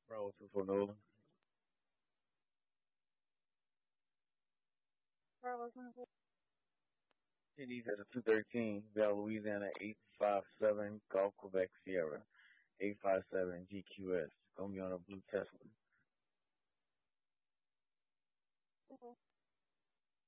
Bravo 24 Nova. Bravo 24. TD's at a 213. Val Louisiana 857. Golf Quebec Sierra 857 GQS. Gonna be on a blue Tesla.